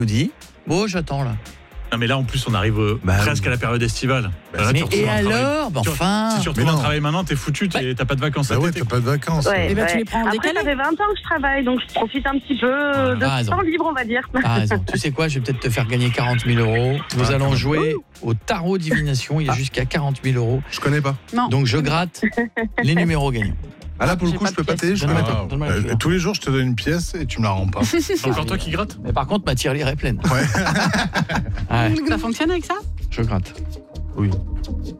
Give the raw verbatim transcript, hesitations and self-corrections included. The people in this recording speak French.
nous dit, bon, j'attends là. Non mais là en plus on arrive euh, Bah, presque à la période estivale. Bah, Là, mais tu retrouves et un travail. alors bah, Tu- Enfin Si tu retrouves un travail maintenant, t'es foutu, t'es- t'as pas de vacances Bah cet ouais, été. t'as pas de vacances. Ouais, Eh ben, tu ouais. les prends en Après, décalé. ça fait vingt ans que je travaille, donc je profite un petit peu Ah, de t'as ce raison. temps libre, on va dire. T'as raison. Tu sais quoi, je vais peut-être te faire gagner quarante mille euros. Nous Ah, allons quand jouer au tarot divination. Il y a jusqu'à quarante mille euros. Je connais pas. Non. Donc je gratte les numéros gagnants. Ah là, pour le J'ai coup, pas je peux de pas pièce. t'aider. je Donne-moi connais ta- pas. donne-moi la Euh, couleur. Tous les jours, je te donne une pièce et tu me la rends pas. C'est encore toi qui gratte. Mais par contre, ma tirelire est pleine. Ouais. Ouais, Ça fonctionne avec ça ? je gratte. Oui.